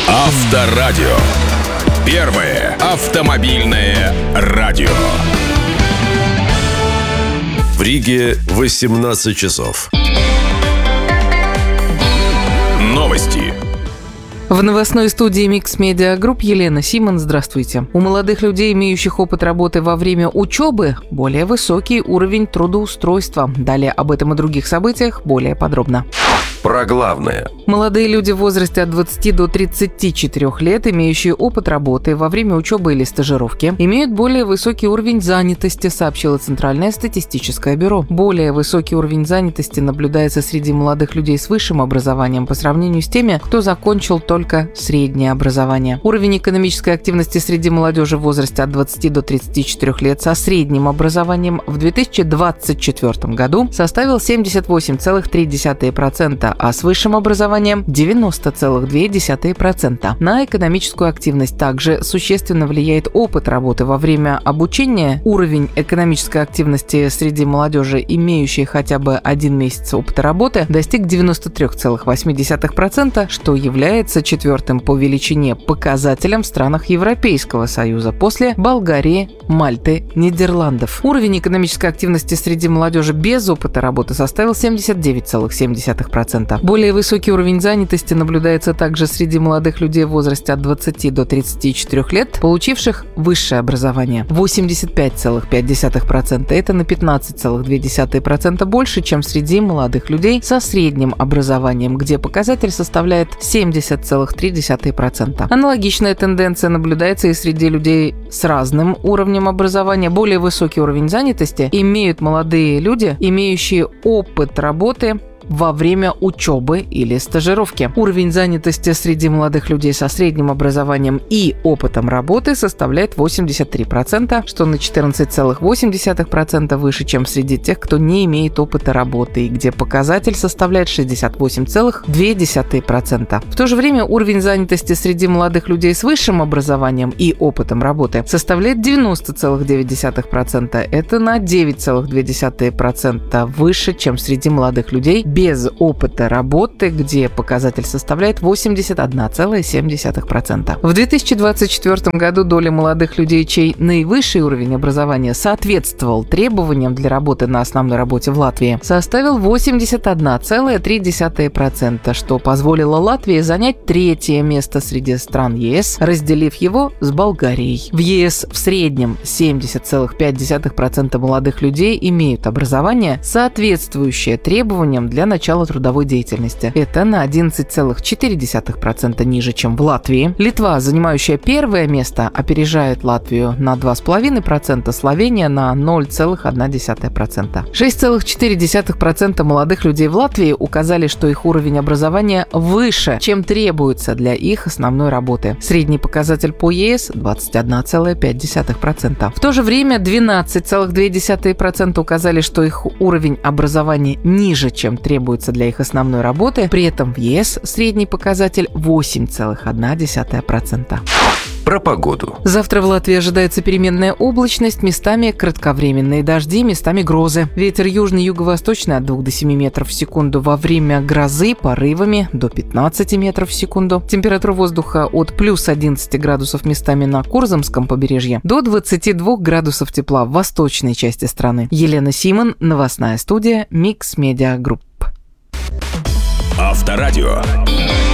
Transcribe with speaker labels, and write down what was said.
Speaker 1: Авторадио. Первое автомобильное радио.
Speaker 2: В Риге 18 часов.
Speaker 1: Новости.
Speaker 3: В новостной студии Mix Media Group Елена Симон. Здравствуйте. У молодых людей, имеющих опыт работы во время учебы, более высокий уровень трудоустройства. Далее об этом и других событиях более подробно.
Speaker 2: Про главное.
Speaker 3: Молодые люди в возрасте от 20 до 34 лет, имеющие опыт работы во время учебы или стажировки, имеют более высокий уровень занятости, сообщило Центральное статистическое бюро. Более высокий уровень занятости наблюдается среди молодых людей с высшим образованием по сравнению с теми, кто закончил только среднее образование. Уровень экономической активности среди молодежи в возрасте от 20 до 34 лет со средним образованием в 2024 году составил 78,3%, а с высшим образованием 90,2%. На экономическую активность также существенно влияет опыт работы во время обучения. Уровень экономической активности среди молодежи, имеющей хотя бы 1 месяц опыта работы, достиг 93,8%, что является четвертым по величине показателем в странах Европейского Союза после Болгарии, Мальты, Нидерландов. Уровень экономической активности среди молодежи без опыта работы составил 79,7%. Более высокий уровень занятости наблюдается также среди молодых людей в возрасте от 20 до 34 лет, получивших высшее образование. 85,5%. Это на 15,2% больше, чем среди молодых людей со средним образованием, где показатель составляет 70,3%. Аналогичная тенденция наблюдается и среди людей с разным уровнем образования. Более высокий уровень занятости имеют молодые люди, имеющие опыт работы во время учебы или стажировки. Уровень занятости среди молодых людей со средним образованием и опытом работы составляет 83%, что на 14,8% выше, чем среди тех, кто не имеет опыта работы, и где показатель составляет 68,2%. В то же время уровень занятости среди молодых людей с высшим образованием и опытом работы составляет 90,9%. Это на 9,2% выше, чем среди молодых людей без опыта работы, где показатель составляет 81,7%. В 2024 году доля молодых людей, чей наивысший уровень образования соответствовал требованиям для работы на основной работе в Латвии, составил 81,3%, что позволило Латвии занять третье место среди стран ЕС, разделив его с Болгарией. В ЕС в среднем 70,5% молодых людей имеют образование, соответствующее требованиям для начала трудовой деятельности. Это на 11,4% ниже, чем в Латвии. Литва, занимающая первое место, опережает Латвию на 2,5%, Словения на 0,1%. 6,4% молодых людей в Латвии указали, что их уровень образования выше, чем требуется для их основной работы. Средний показатель по ЕС – 21,5%. В то же время 12,2% указали, что их уровень образования ниже, чем требуется для их основной работы. При этом в ЕС средний показатель 8,1%.
Speaker 2: Про погоду.
Speaker 3: Завтра в Латвии ожидается переменная облачность, местами кратковременные дожди, местами грозы. Ветер южный, юго-восточный от 2 до 7 метров в секунду. Во время грозы порывами до 15 метров в секунду. Температура воздуха от плюс 11 градусов местами на Курзамском побережье до 22 градусов тепла в восточной части страны. Елена Симон, новостная студия Mix Media Group.
Speaker 1: Авторадио.